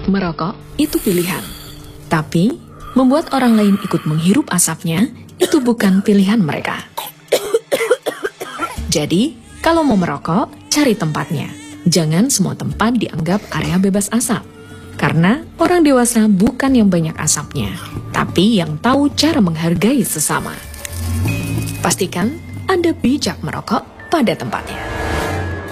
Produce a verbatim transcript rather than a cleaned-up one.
Merokok itu pilihan, tapi membuat orang lain ikut menghirup asapnya itu bukan pilihan mereka. Jadi, kalau mau merokok, cari tempatnya. Jangan semua tempat dianggap area bebas asap. Karena orang dewasa bukan yang banyak asapnya, tapi yang tahu cara menghargai sesama. Pastikan Anda bijak merokok pada tempatnya.